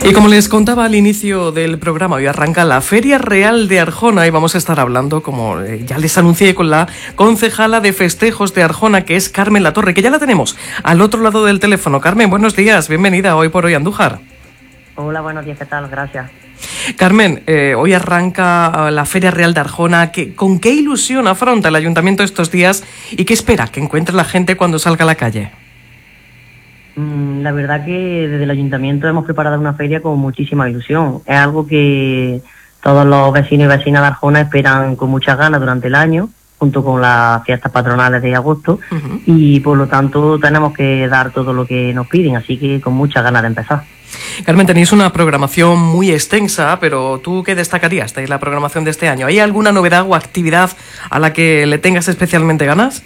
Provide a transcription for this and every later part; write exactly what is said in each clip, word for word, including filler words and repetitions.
Y como les contaba al inicio del programa, hoy arranca la Feria Real de Arjona y vamos a estar hablando, como ya les anuncié, con la concejala de festejos de Arjona, que es Carmen Latorre, que ya la tenemos al otro lado del teléfono. Carmen, buenos días, bienvenida a Hoy por Hoy Andújar. Hola, buenos días, ¿qué tal? Gracias. Carmen, eh, hoy arranca la Feria Real de Arjona. ¿Qué, ¿Con qué ilusión afronta el Ayuntamiento estos días y qué espera que encuentre la gente cuando salga a la calle? La verdad que desde el Ayuntamiento hemos preparado una feria con muchísima ilusión. Es algo que todos los vecinos y vecinas de Arjona esperan con muchas ganas durante el año, junto con las fiestas patronales de agosto, uh-huh. y por lo tanto tenemos que dar todo lo que nos piden, así que con muchas ganas de empezar. Carmen, tenéis una programación muy extensa, pero ¿tú qué destacarías de la programación de este año? ¿Hay alguna novedad o actividad a la que le tengas especialmente ganas?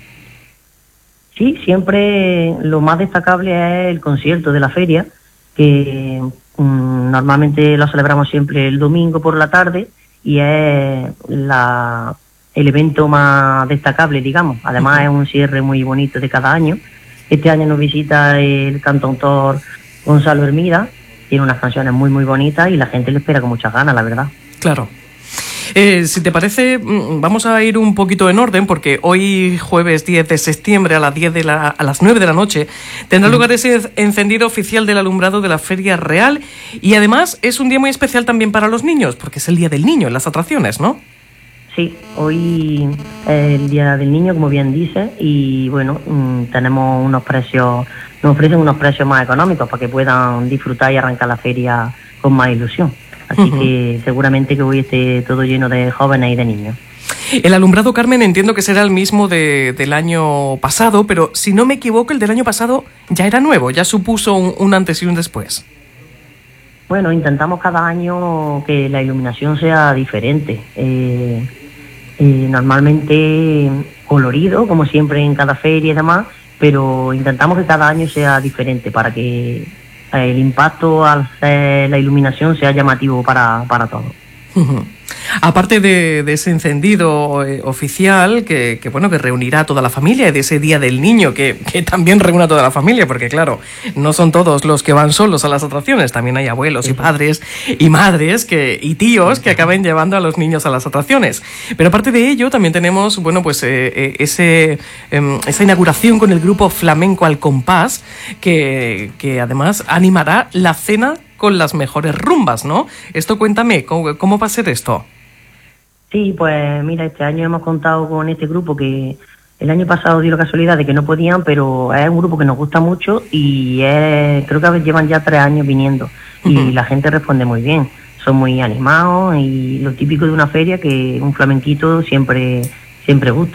Sí, siempre lo más destacable es el concierto de la feria, que um, normalmente lo celebramos siempre el domingo por la tarde y es la, el evento más destacable, digamos. Además, uh-huh. es un cierre muy bonito de cada año. Este año nos visita el cantautor Gonzalo Hermida, tiene unas canciones muy muy bonitas y la gente le espera con muchas ganas, la verdad. Claro. Eh, si te parece, vamos a ir un poquito en orden, porque hoy, jueves diez de septiembre, a las, diez de la, a las nueve de la noche, tendrá lugar ese encendido oficial del alumbrado de la Feria Real, y además es un día muy especial también para los niños, porque es el Día del Niño en las atracciones, ¿no? Sí, hoy es el Día del Niño, como bien dice, y bueno, tenemos unos precios, nos ofrecen unos precios más económicos para que puedan disfrutar y arrancar la feria con más ilusión. Así uh-huh. que seguramente que hoy esté todo lleno de jóvenes y de niños. El alumbrado, Carmen, entiendo que será el mismo de, del año pasado, pero si no me equivoco, el del año pasado ya era nuevo, ya supuso un, un antes y un después. Bueno, intentamos cada año que la iluminación sea diferente. Eh, eh, normalmente colorido, como siempre en cada feria y demás, pero intentamos que cada año sea diferente para que el impacto al ser la iluminación sea llamativo para, para todos. Uh-huh. Aparte de, de ese encendido eh, oficial que, que bueno que reunirá a toda la familia, y de ese Día del Niño que, que también reúne a toda la familia, porque claro, no son todos los que van solos a las atracciones, también hay abuelos y padres y madres que, y tíos que acaben llevando a los niños a las atracciones. Pero aparte de ello también tenemos bueno pues eh, eh, ese, eh, esa inauguración con el grupo Flamenco al Compás, que, que además animará la cena con las mejores rumbas, ¿no? Esto cuéntame, ¿cómo, cómo va a ser esto? Sí, pues mira, este año hemos contado con este grupo que el año pasado dio la casualidad de que no podían, pero es un grupo que nos gusta mucho y es, creo que llevan ya tres años viniendo y uh-huh. la gente responde muy bien. Son muy animados y lo típico de una feria, que un flamenquito siempre, siempre gusta.